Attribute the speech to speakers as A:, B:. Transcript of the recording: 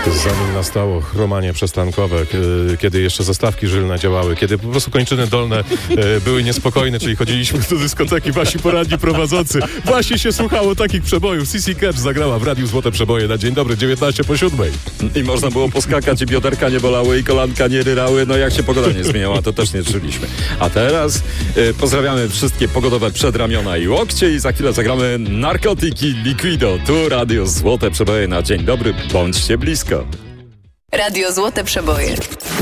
A: Zanim nastało chromanie przestankowe, kiedy jeszcze zastawki żylne działały, kiedy po prostu kończyny dolne były niespokojne, czyli chodziliśmy do dyskoteki, wasi poradni prowadzący. Właśnie się słuchało takich przebojów. CC Catch zagrała w Radiu Złote Przeboje na dzień dobry, 19:07.
B: I można było poskakać, i bioderka nie bolały, i kolanka nie ryrały. No jak się pogoda nie zmieniała, to też nie czuliśmy. A teraz pozdrawiamy wszystkie pogodowe przedramiona i łokcie i za chwilę zagramy Narkotyki Liquido. Tu Radio Złote Przeboje na dzień dobry. Bądźcie blisko.
C: Radio Złote Przeboje.